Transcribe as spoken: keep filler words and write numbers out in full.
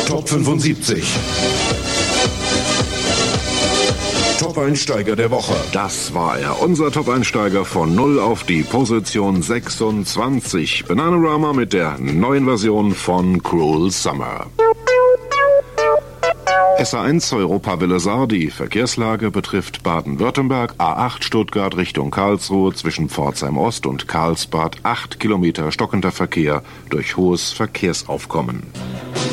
Top fünfundsiebzig. Top-Einsteiger der Woche. Das war er, unser Top-Einsteiger von null auf die Position sechsundzwanzig. Bananarama mit der neuen Version von Cruel Summer. S A eins Europawelle Saar, die Verkehrslage betrifft Baden-Württemberg, A acht Stuttgart Richtung Karlsruhe zwischen Pforzheim Ost und Karlsbad, acht Kilometer stockender Verkehr durch hohes Verkehrsaufkommen.